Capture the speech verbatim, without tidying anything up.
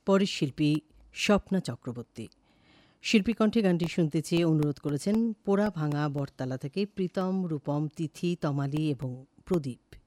পরের শিল্পী স্বপ্না চক্রবর্তী। শিল্পী কণ্ঠে গানটি শুনতে চেয়ে অনুরোধ করেছেন পোড়া ভাঙা বটতলা থেকে প্রীতম, রূপম, তিথি, তমালী এবং প্রদীপ।